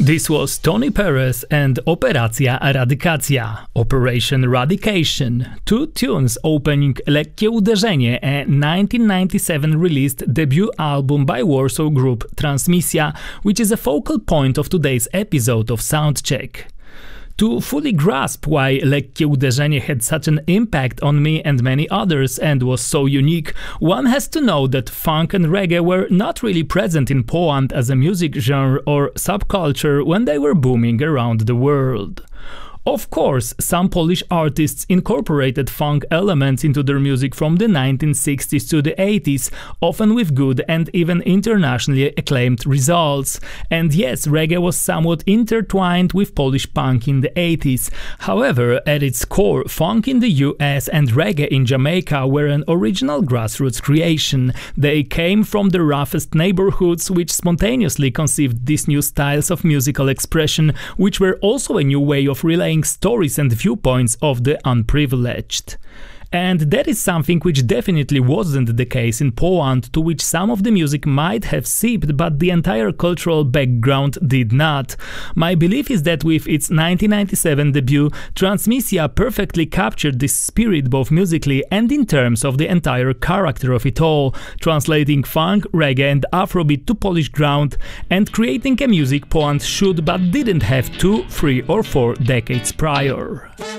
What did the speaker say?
This was Tony Perez and Operacja Radykacja, Operation Radication, two tunes opening Lekkie Uderzenie, a 1997 released debut album by Warsaw group Transmisja, which is a focal point of today's episode of Soundcheck. To fully grasp why Lekkie Uderzenie had such an impact on me and many others and was so unique, one has to know that funk and reggae were not really present in Poland as a music genre or subculture when they were booming around the world. Of course, some Polish artists incorporated funk elements into their music from the 1960s to the 80s, often with good and even internationally acclaimed results. And yes, reggae was somewhat intertwined with Polish punk in the 80s. However, at its core, funk in the US and reggae in Jamaica were an original grassroots creation. They came from the roughest neighborhoods which spontaneously conceived these new styles of musical expression, which were also a new way of relaying stories and viewpoints of the unprivileged. And that is something which definitely wasn't the case in Poland, to which some of the music might have seeped, but the entire cultural background did not. My belief is that with its 1997 debut, Transmisja perfectly captured this spirit both musically and in terms of the entire character of it all, translating funk, reggae and Afrobeat to Polish ground and creating a music Poland should but didn't have 2, 3 or 4 decades prior.